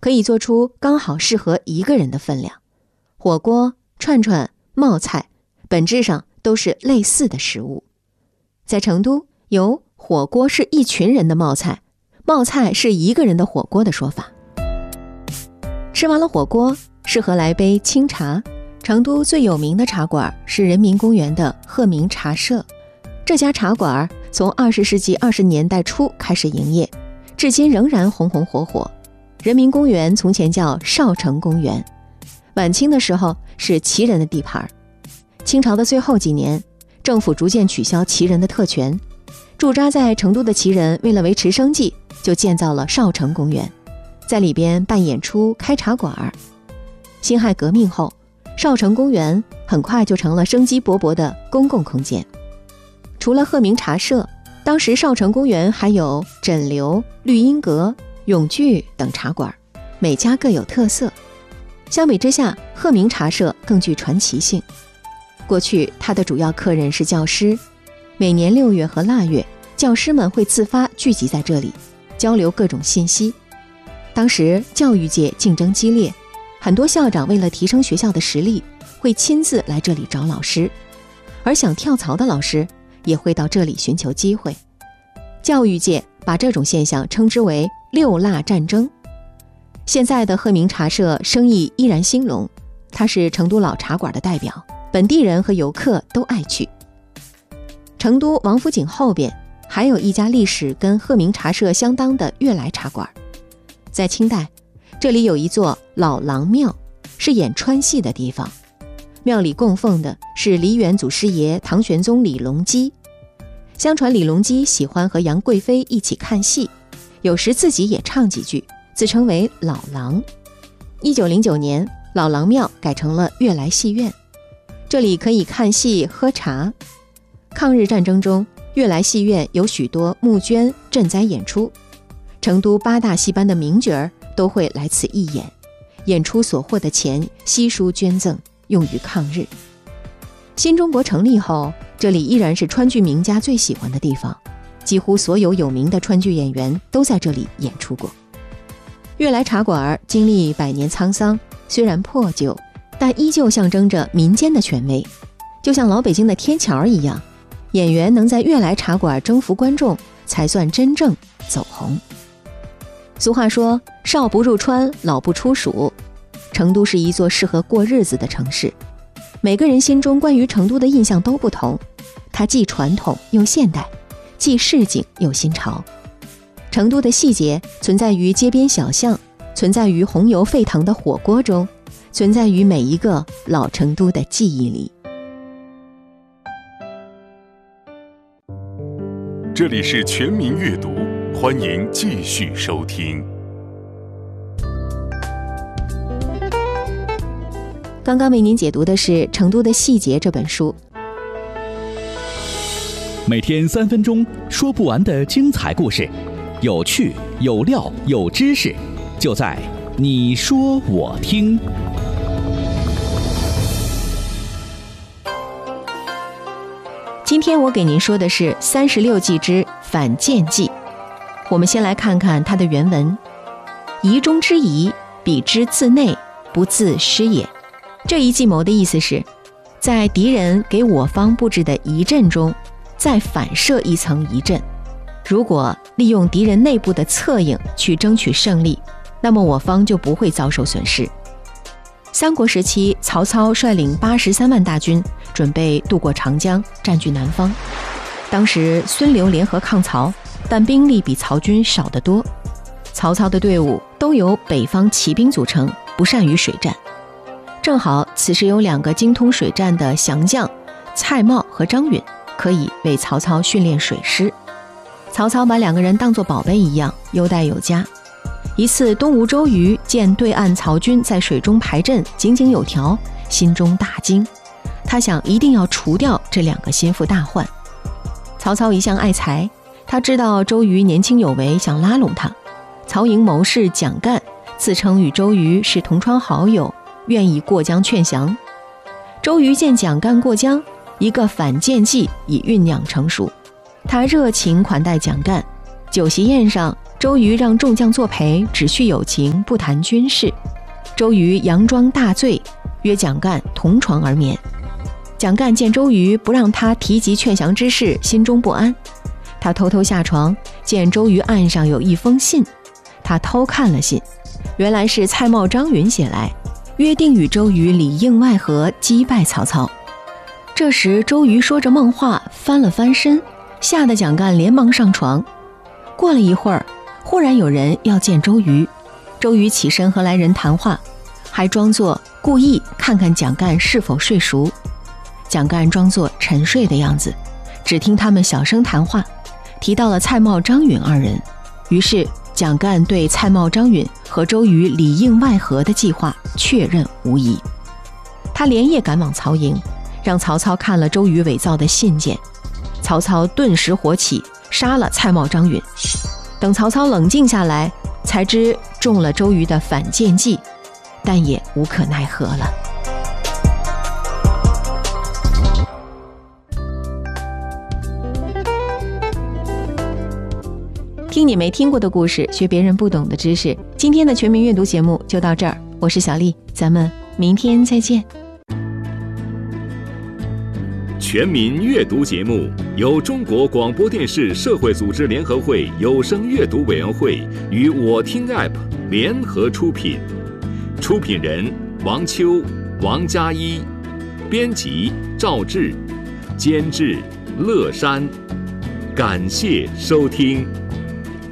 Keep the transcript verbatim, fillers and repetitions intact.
可以做出刚好适合一个人的分量。火锅、串串、冒菜本质上都是类似的食物。在成都，有火锅是一群人的冒菜，冒菜是一个人的火锅的说法。吃完了火锅，适合来杯清茶。成都最有名的茶馆是人民公园的鹤鸣茶社，这家茶馆从二十世纪二十年代初开始营业，至今仍然红红火火。人民公园从前叫少城公园，晚清的时候是旗人的地盘。清朝的最后几年，政府逐渐取消旗人的特权，驻扎在成都的旗人为了维持生计，就建造了少城公园，在里边办演出、开茶馆。辛亥革命后，少城公园很快就成了生机勃勃的公共空间。除了鹤鸣茶社，当时少城公园还有枕流、绿荫阁、永聚等茶馆，每家各有特色。相比之下，鹤鸣茶社更具传奇性。过去它的主要客人是教师，每年六月和腊月，教师们会自发聚集在这里，交流各种信息。当时教育界竞争激烈，很多校长为了提升学校的实力，会亲自来这里找老师，而想跳槽的老师也会到这里寻求机会。教育界把这种现象称之为六腊战争。现在的鹤鸣茶社生意依然兴隆，它是成都老茶馆的代表，本地人和游客都爱去。成都王府井后边还有一家历史跟鹤鸣茶社相当的悦来茶馆，在清代这里有一座老郎庙，是演川戏的地方。庙里供奉的是梨园祖师爷唐玄宗李隆基。相传李隆基喜欢和杨贵妃一起看戏，有时自己也唱几句，自称为老郎。一九零九年，老郎庙改成了悦来戏院，这里可以看戏喝茶。抗日战争中，悦来戏院有许多募捐赈灾演出，成都八大戏班的名角儿都会来此义演，演出所获的钱悉数捐赠，用于抗日。新中国成立后，这里依然是川剧名家最喜欢的地方，几乎所有有名的川剧演员都在这里演出过。悦来茶馆经历百年沧桑，虽然破旧，但依旧象征着民间的权威，就像老北京的天桥一样，演员能在悦来茶馆征服观众，才算真正走红。俗话说，少不入川，老不出蜀。成都是一座适合过日子的城市，每个人心中关于成都的印象都不同，它既传统又现代，既市井又新潮。成都的细节存在于街边小巷，存在于红油沸腾的火锅中，存在于每一个老成都的记忆里。 这里是全民阅读，欢迎继续收听。 刚刚为您解读的是《成都的细节》这本书。 每天三分钟，说不完的精彩故事，有趣有料有知识，就在你说我听。 今天我给您说的是三十六计之反间计。我们先来看看它的原文：疑中之疑，彼之自内，不自失也。这一计谋的意思是，在敌人给我方布置的疑阵中，再反射一层疑阵。如果利用敌人内部的策应去争取胜利，那么我方就不会遭受损失。三国时期，曹操率领八十三万大军，准备渡过长江，占据南方。当时孙刘联合抗曹，但兵力比曹军少得多。曹操的队伍都由北方骑兵组成，不善于水战。正好此时有两个精通水战的降将，蔡瑁和张允，可以为曹操训练水师。曹操把两个人当作宝贝一样，优待有加。一次，东吴周瑜见对岸曹军在水中排阵，井井有条，心中大惊。他想一定要除掉这两个心腹大患。曹操一向爱才，他知道周瑜年轻有为，想拉拢他。曹营谋士蒋干自称与周瑜是同窗好友，愿意过江劝降。周瑜见蒋干过江，一个反间计已酝酿成熟。他热情款待蒋干，酒席宴上， 周瑜让众将作陪，只叙友情，不谈军事。周瑜佯装大醉，约蒋干同床而眠。蒋干见周瑜不让他提及劝降之事，心中不安。他偷偷下床，见周瑜案上有一封信，他偷看了信，原来是蔡瑁、张允写来，约定与周瑜里应外合，击败曹操。这时周瑜说着梦话，翻了翻身，吓得蒋干连忙上床。过了一会儿，忽然有人要见周瑜，周瑜起身和来人谈话，还装作故意看看蒋干是否睡熟。蒋干装作沉睡的样子，只听他们小声谈话，提到了蔡瑁、张允二人。于是蒋干对蔡瑁、张允和周瑜里应外合的计划确认无疑。他连夜赶往曹营，让曹操看了周瑜伪造的信件。曹操顿时火起，杀了蔡瑁、张允。等曹操冷静下来，才知中了周瑜的反间计，但也无可奈何了。听你没听过的故事，学别人不懂的知识。今天的全民阅读节目就到这儿，我是小丽，咱们明天再见。 全民阅读节目由中国广播电视社会组织联合会有声阅读委员会与我听 App 联合出品，出品人王秋、王佳一，编辑赵志，监制乐山。感谢收听。